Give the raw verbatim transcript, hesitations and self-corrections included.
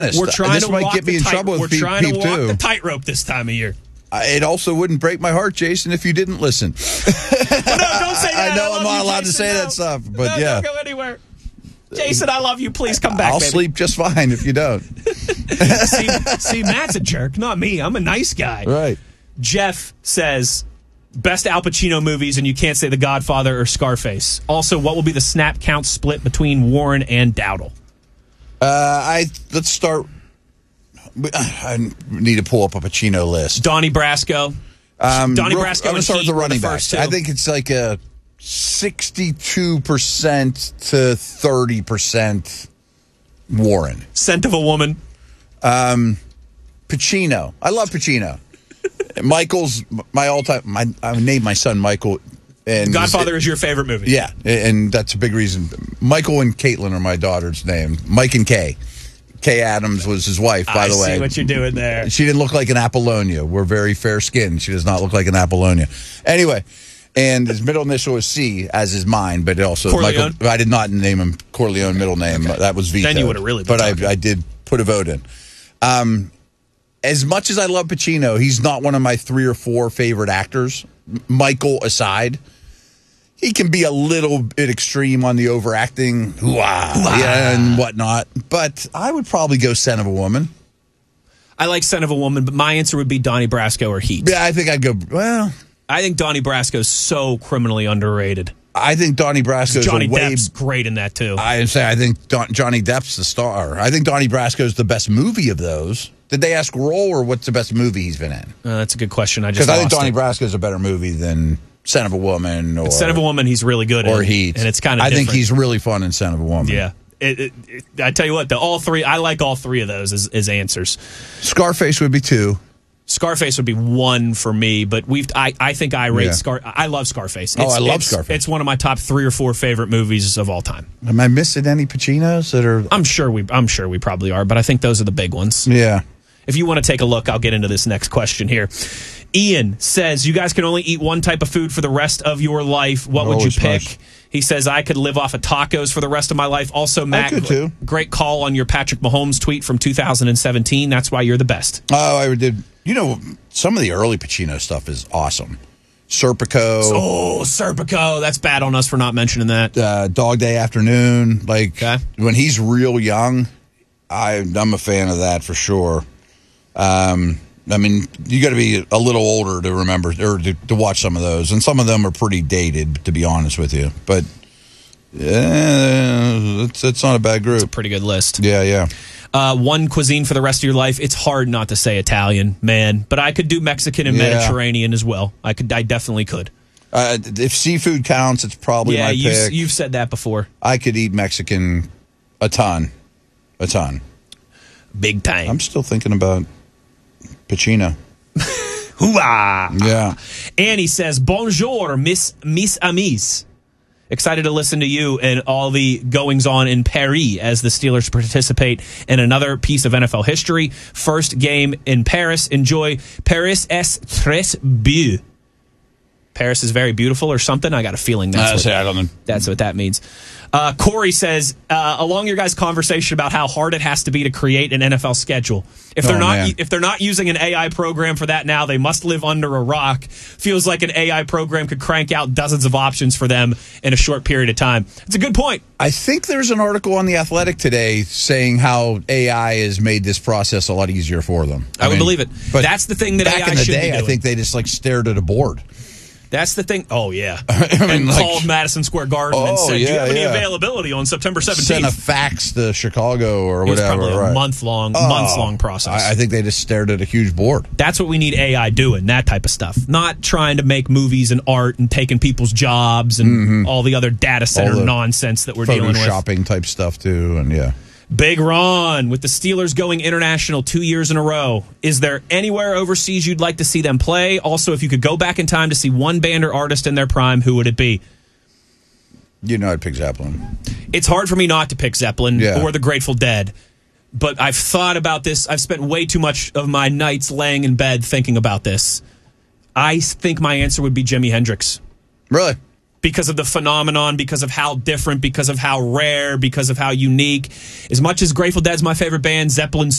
We're trying this to might walk get me the in tight, trouble We're with Peep, trying Peep to walk too. the tightrope this time of year. Uh, it also wouldn't break my heart, Jason, if you didn't listen. Well, no, don't say that. I know I I'm love not you, allowed Jason. to say no. that stuff, but no, yeah. Don't go anywhere. Jason, I love you. Please come back, I'll baby. sleep just fine if you don't. see, see, Matt's a jerk, not me. I'm a nice guy. Right. Jeff says, best Al Pacino movies, and you can't say The Godfather or Scarface. Also, what will be the snap count split between Warren and Dowdle? Uh, I let's start. I need to pull up a Pacino list. Donnie Brasco. Um, Donnie real, Brasco I'm going to and start with Heat the were running the backs. first two. I think it's like a sixty-two percent to thirty percent Warren. Scent of a Woman. Um, Pacino. I love Pacino. Michael's my all-time. My, I named my son Michael. And Godfather is your favorite movie. Yeah, and that's a big reason. Michael and Caitlin are my daughter's name. Mike and Kay. Kay Adams was his wife, by I the way. see what you're doing there. She didn't look like an Apollonia. We're very fair-skinned. She does not look like an Apollonia. Anyway, and his middle initial is C, as is mine, but it also Corleone? Michael. I did not name him Corleone middle name. Okay. That was vetoed. Then you would have really been But talking. I, I did put a vote in. Um, as much as I love Pacino, he's not one of my three or four favorite actors, Michael aside. He can be a little bit extreme on the overacting, hoo-ah, yeah, and whatnot. But I would probably go Scent of a Woman. I like Scent of a Woman, but my answer would be Donnie Brasco or Heat. Yeah, I think I'd go, well... I think Donnie Brasco's so criminally underrated. I think Donnie Brasco's Johnny a way... Depp's great in that, too. I say I think Don, Johnny Depp's the star. I think Donnie Brasco's the best movie of those. Did they ask role, or what's the best movie he's been in? Uh, that's a good question. I just Because I think lost Donnie it. Brasco's a better movie than... Scent of a Woman or Scent of a Woman, he's really good or in, Heat, and it's kind of. I different. think he's really fun in Scent of a Woman. Yeah, it, it, it, I tell you what, the all three. I like all three of those as, as answers. Scarface would be two. Scarface would be one for me, but we've. I, I think I rate Yeah. Scar. I love Scarface. Oh, It's, I love it's, Scarface. It's one of my top three or four favorite movies of all time. Am I missing any Pacinos that are? I'm sure we. I'm sure we probably are, but I think those are the big ones. Yeah. If you want to take a look, I'll get into this next question here. Ian says, you guys can only eat one type of food for the rest of your life. What would Holy you pick? smokes. He says, I could live off of tacos for the rest of my life. Also, Matt, could too. great call on your Patrick Mahomes tweet from two thousand seventeen. That's why you're the best. Oh, I did. You know, some of the early Pacino stuff is awesome. Serpico, Oh, Serpico. That's bad on us for not mentioning that. uh, Dog Day Afternoon. Like Okay. when he's real young, I, I'm a fan of that for sure. Um, I mean, you got to be a little older to remember or to, to watch some of those, and some of them are pretty dated, to be honest with you. But yeah, it's it's not a bad group. Pretty good list. Yeah, yeah. Uh, one cuisine for the rest of your life. It's hard not to say Italian, man. But I could do Mexican and Yeah. Mediterranean as well. I could. I definitely could. Uh, if seafood counts, it's probably Yeah, my you, pick. you've said that before. I could eat Mexican a ton, a ton. Big time. I'm still thinking about Pacino. Hoo-ah! Yeah. Annie says, bonjour, miss, miss amis. Excited to listen to you and all the goings-on in Paris as the Steelers participate in another piece of N F L history. First game in Paris. Enjoy. Paris est très beau. Paris is very beautiful or something. I got a feeling that's, I what, say I don't know. that's what that means. Uh, Corey says, uh, along your guys' conversation about how hard it has to be to create an N F L schedule. If they're Oh, not man. if they're not using an A I program for that now, they must live under a rock. Feels like an A I program could crank out dozens of options for them in a short period of time. It's a good point. I think there's an article on The Athletic today saying how A I has made this process a lot easier for them. I, would believe it. But That's the thing that back A I in the should be day, doing. I think they just like stared at a board. That's the thing. Oh, yeah. I mean, and like- called Madison Square Garden and Oh, said, do you yeah, have any yeah. availability on September Send a seventeenth? fax to Chicago or It was whatever. probably a right. month-long, Oh, months-long process. I, I think they just stared at a huge board. That's what we need A I doing, that type of stuff. Not trying to make movies and art and taking people's jobs and all the other data center All the nonsense that we're dealing with. Photoshopping type stuff too, and yeah. Big Ron, with the Steelers going international two years in a row, is there anywhere overseas you'd like to see them play? Also, if you could go back in time to see one band or artist in their prime, who would it be? You know, I'd pick Zeppelin. It's hard for me not to pick Zeppelin Yeah. or the Grateful Dead, but I've thought about this. I've spent way too much of my nights laying in bed thinking about this. I think my answer would be Jimi Hendrix. Really? because of the phenomenon, because of how different, because of how rare, because of how unique. As much as Grateful Dead's my favorite band, Zeppelin's